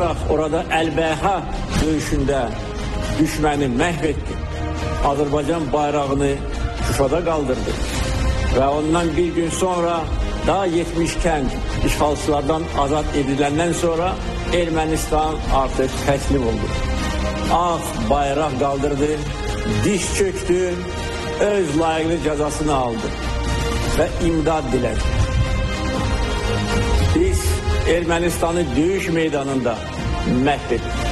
olaraq orada Əlbəyha döyüşündə düşməni məhv etdi. Azərbaycan bayrağını Şuşada qaldırdı. Və ondan bir gün sonra daha 70 kənd işğalçılardan azad ediləndən sonra Ermənistan artıq təslim oldu. Ağ bayraq qaldırdı, diş çöktü, öz layiqli cəzasını aldı və imdad dilədi. Biz Ermənistanı döyüş meydanında məhv etdik.